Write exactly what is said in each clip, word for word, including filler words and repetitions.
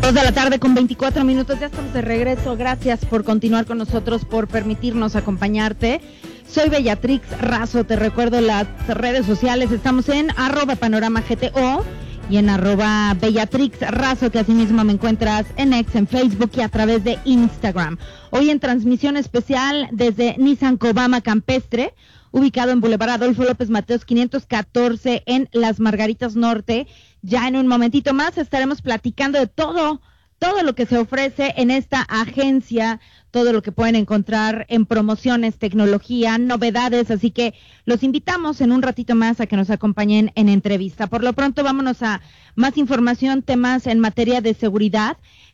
Dos de la tarde con veinticuatro minutos, ya estamos de regreso. Gracias por continuar con nosotros, por permitirnos acompañarte. Soy Bellatrix Razo, te recuerdo las redes sociales, estamos en arroba panorama G T O y en arroba Bellatrix Razo, que asimismo me encuentras en X, en Facebook y a través de Instagram. Hoy en transmisión especial desde Nissan Cobama Campestre, ubicado en Boulevard Adolfo López Mateos quinientos catorce en Las Margaritas Norte. Ya en un momentito más estaremos platicando de todo, todo lo que se ofrece en esta agencia, todo lo que pueden encontrar en promociones, tecnología, novedades, así que los invitamos en un ratito más a que nos acompañen en entrevista. Por lo pronto vámonos a más información, temas en materia de seguridad.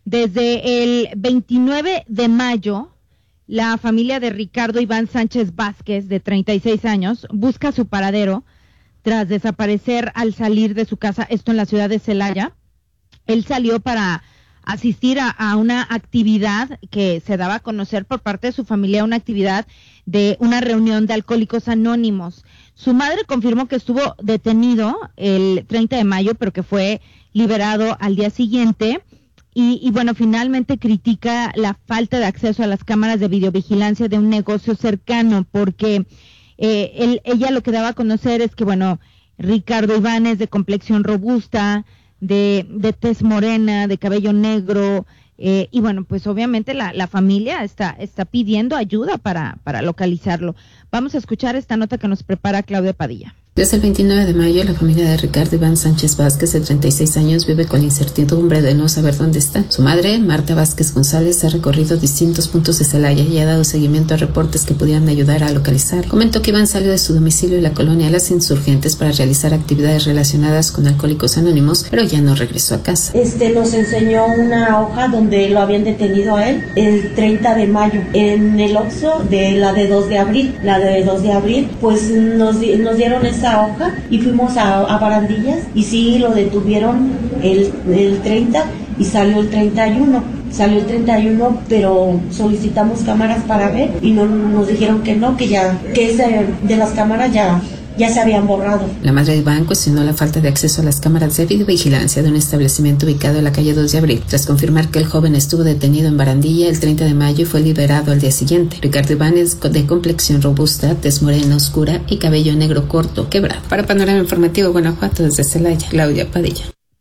Desde el veintinueve de mayo, la familia de Ricardo Iván Sánchez Vázquez, de treinta y seis años, busca su paradero tras desaparecer al salir de su casa, esto en la ciudad de Celaya. Él salió para asistir a, a una actividad que se daba a conocer por parte de su familia, una actividad de una reunión de Alcohólicos Anónimos. Su madre confirmó que estuvo detenido el treinta de mayo, pero que fue liberado al día siguiente. Y, y bueno, finalmente critica la falta de acceso a las cámaras de videovigilancia de un negocio cercano, porque eh, él, ella lo que daba a conocer es que, bueno, Ricardo Iván es de complexión robusta, de, de tez morena, de cabello negro, eh, y bueno, pues obviamente la, la familia está, está pidiendo ayuda para, para localizarlo. Vamos a escuchar esta nota que nos prepara Claudia Padilla. Desde el veintinueve de mayo, la familia de Ricardo Iván Sánchez Vázquez, de treinta y seis años, vive con la incertidumbre de no saber dónde está. Su madre, Marta Vázquez González, ha recorrido distintos puntos de Celaya y ha dado seguimiento a reportes que pudieran ayudar a localizar. Comentó que Iván salió de su domicilio en la colonia Las Insurgentes para realizar actividades relacionadas con Alcohólicos Anónimos, pero ya no regresó a casa. Este nos enseñó una hoja donde lo habían detenido a él el treinta de mayo en el Oxxo de la de dos de abril. La de dos de abril, pues nos, nos dieron esta hoja y fuimos a, a Barandillas y sí lo detuvieron el, el treinta y salió el treinta y uno. Salió el treinta y uno, pero solicitamos cámaras para ver y no nos dijeron que no, que ya, que ese, de las cámaras ya ya se habían borrado. La madre de Iván cuestionó la falta de acceso a las cámaras de videovigilancia de un establecimiento ubicado en la calle dos de abril, tras confirmar que el joven estuvo detenido en Barandilla el treinta de mayo y fue liberado al día siguiente. Ricardo Iván es de complexión robusta, tez morena oscura y cabello negro corto, quebrado. Para Panorama Informativo Guanajuato, desde Celaya, Claudia Padilla.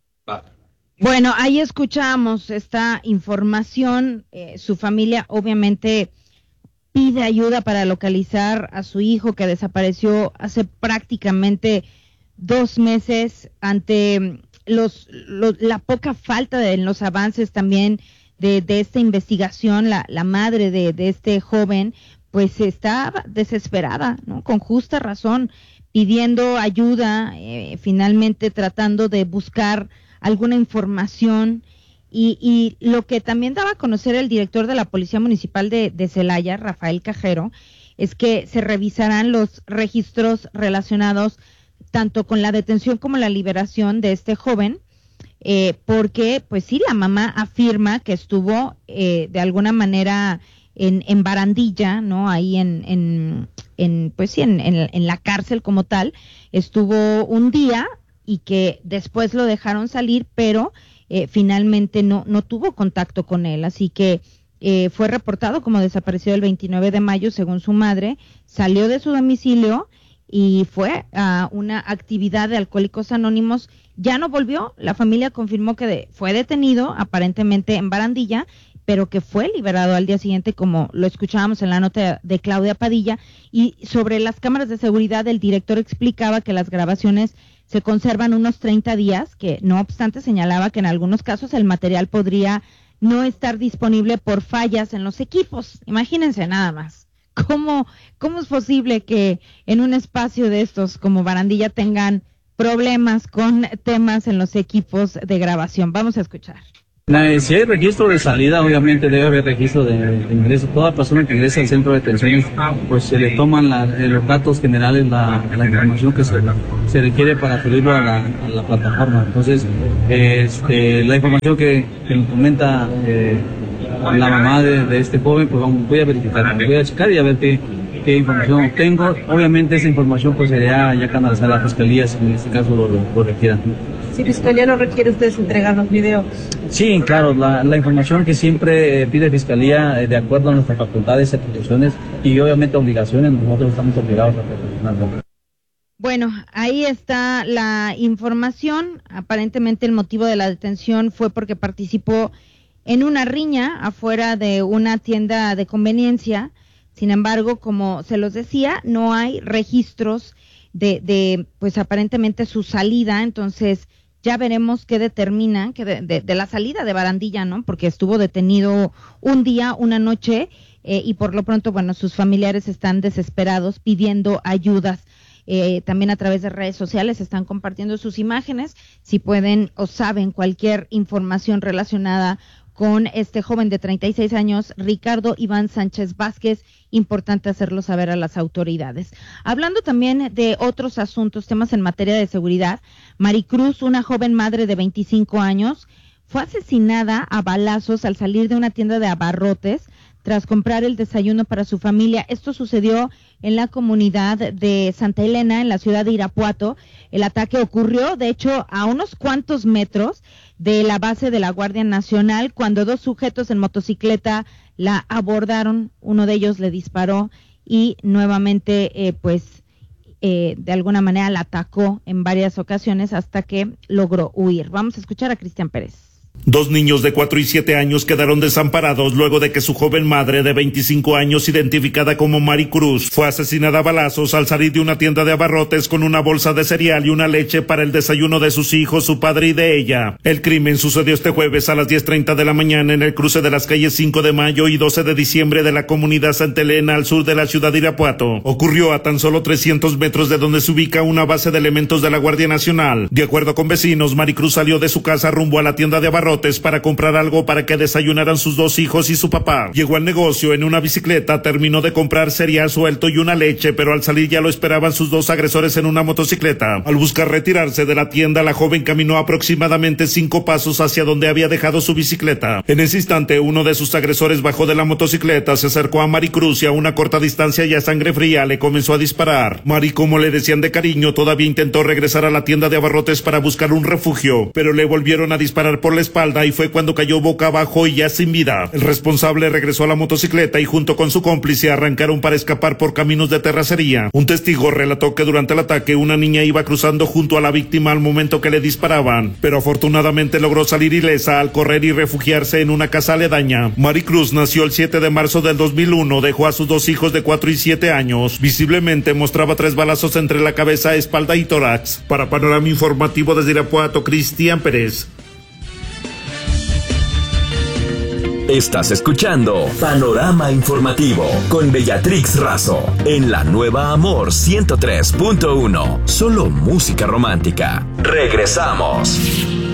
Bueno, ahí escuchamos esta información. Eh, su familia obviamente pide ayuda para localizar a su hijo, que desapareció hace prácticamente dos meses ante los, los la poca falta de en los avances también de, de esta investigación. La, la madre de, de este joven pues está desesperada, ¿no? Con justa razón, pidiendo ayuda, eh, finalmente tratando de buscar alguna información. Y, y lo que también daba a conocer el director de la Policía Municipal de, de Celaya, Rafael Cajero, es que se revisarán los registros relacionados tanto con la detención como la liberación de este joven, eh, porque pues sí, la mamá afirma que estuvo eh, de alguna manera en, en Barandilla, ¿no? Ahí en, en, en pues sí, en, en, en la cárcel como tal, estuvo un día y que después lo dejaron salir, pero Eh, finalmente no no tuvo contacto con él, así que eh, fue reportado como desaparecido el veintinueve de mayo, según su madre. Salió de su domicilio y fue a una actividad de Alcohólicos Anónimos. Ya no volvió. La familia confirmó que de, fue detenido aparentemente en Barandilla, pero que fue liberado al día siguiente, como lo escuchábamos en la nota de Claudia Padilla. Y sobre las cámaras de seguridad, el director explicaba que las grabaciones se conservan unos treinta días, que no obstante señalaba que en algunos casos el material podría no estar disponible por fallas en los equipos. Imagínense nada más. ¿Cómo, cómo es posible que en un espacio de estos como Barandilla tengan problemas con temas en los equipos de grabación? Vamos a escuchar. Si hay registro de salida, obviamente debe haber registro de, de ingreso. Toda persona que ingresa al centro de detención, pues se le toman la, los datos generales, la, la información que se, se requiere para subirlo a la, a la plataforma. Entonces, este, la información que, que nos comenta eh, la mamá de, de este joven, pues vamos, voy a verificar, voy a checar y a ver qué, qué información tengo. Obviamente esa información pues sería ya canalizada a la fiscalía si en este caso lo, lo, lo requieran. Si Fiscalía no requiere, ustedes entregan los videos. Sí, claro, la, la información que siempre eh, pide Fiscalía, eh, de acuerdo a nuestras facultades, atribuciones y obviamente obligaciones, nosotros estamos obligados a proporcionarlo. Bueno, ahí está la información. Aparentemente el motivo de la detención fue porque participó en una riña afuera de una tienda de conveniencia. Sin embargo, como se los decía, no hay registros de, de pues aparentemente su salida. Entonces ya veremos qué determina que de, de, de la salida de Barandilla, ¿no? Porque estuvo detenido un día, una noche, eh, y por lo pronto, bueno, sus familiares están desesperados pidiendo ayudas. Eh, también a través de redes sociales están compartiendo sus imágenes. Si pueden o saben cualquier información relacionada con este joven de treinta y seis años, Ricardo Iván Sánchez Vázquez, importante hacerlo saber a las autoridades. Hablando también de otros asuntos, temas en materia de seguridad, Maricruz, una joven madre de veinticinco años, fue asesinada a balazos al salir de una tienda de abarrotes tras comprar el desayuno para su familia. Esto sucedió en la comunidad de Santa Elena, en la ciudad de Irapuato. El ataque ocurrió, de hecho, a unos cuantos metros de la base de la Guardia Nacional, cuando dos sujetos en motocicleta la abordaron. Uno de ellos le disparó y nuevamente, eh, pues, eh, de alguna manera la atacó en varias ocasiones hasta que logró huir. Vamos a escuchar a Cristian Pérez. Dos niños de cuatro y siete años quedaron desamparados luego de que su joven madre de veinticinco años, identificada como Maricruz, fue asesinada a balazos al salir de una tienda de abarrotes con una bolsa de cereal y una leche para el desayuno de sus hijos, su padre y de ella. El crimen sucedió este jueves a las diez treinta de la mañana en el cruce de las calles cinco de mayo y doce de diciembre de la comunidad Santa Elena, al sur de la ciudad de Irapuato. Ocurrió a tan solo trescientos metros de donde se ubica una base de elementos de la Guardia Nacional. De acuerdo con vecinos, Maricruz salió de su casa rumbo a la tienda de abarrotes para comprar algo para que desayunaran sus dos hijos y su papá. Llegó al negocio en una bicicleta, terminó de comprar cereal suelto y una leche, pero al salir ya lo esperaban sus dos agresores en una motocicleta. Al buscar retirarse de la tienda, la joven caminó aproximadamente cinco pasos hacia donde había dejado su bicicleta. En ese instante, uno de sus agresores bajó de la motocicleta, se acercó a Maricruz y a una corta distancia y a sangre fría le comenzó a disparar. Mari, como le decían de cariño, todavía intentó regresar a la tienda de abarrotes para buscar un refugio, pero le volvieron a disparar por la espalda y fue cuando cayó boca abajo y ya sin vida. El responsable regresó a la motocicleta y junto con su cómplice arrancaron para escapar por caminos de terracería. Un testigo relató que durante el ataque una niña iba cruzando junto a la víctima al momento que le disparaban, pero afortunadamente logró salir ilesa al correr y refugiarse en una casa aledaña. Maricruz nació el siete de marzo del dos mil uno, dejó a sus dos hijos de cuatro y siete años. Visiblemente mostraba tres balazos entre la cabeza, espalda y tórax. Para Panorama Informativo desde Irapuato, Cristian Pérez. Estás escuchando Panorama Informativo con Beatrix Razo en la nueva Amor ciento tres punto uno. Solo música romántica. Regresamos.